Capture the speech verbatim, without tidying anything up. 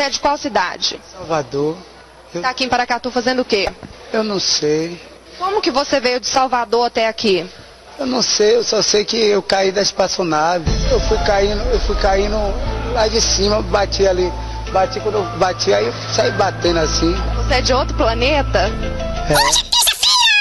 Você é de qual cidade? Salvador. Eu, Tá aqui em Paracatu fazendo o quê? eu não sei. Como que você veio de Salvador até aqui? Eu não sei, eu só sei que eu caí da espaçonave. Eu fui caindo, eu fui caindo lá de cima, bati ali. Bati quando eu bati, aí eu saí batendo assim. Você é de outro planeta? É.